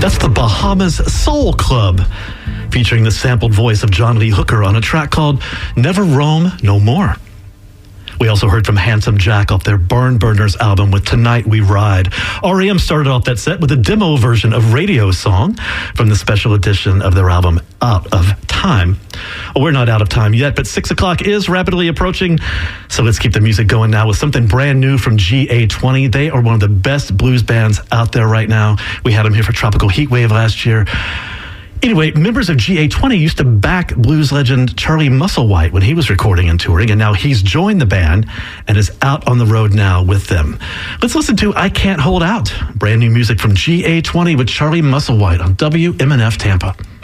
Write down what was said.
That's the Bahamas Soul Club, featuring the sampled voice of John Lee Hooker on a track called Never Roam No More. We also heard from Handsome Jack off their Barn Burners album with Tonight We Ride. REM started off that set with a demo version of Radio Song from the special edition of their album Out of Time. Well, we're not out of time yet, but 6 o'clock is rapidly approaching, so let's keep the music going now with something brand new from GA20. They are one of the best blues bands out there right now. We had them here for Tropical Heatwave last year. Anyway, members of GA20 used to back blues legend Charlie Musselwhite when he was recording and touring, and now he's joined the band and is out on the road now with them. Let's listen to I Can't Hold Out, brand new music from GA20 with Charlie Musselwhite on WMNF Tampa.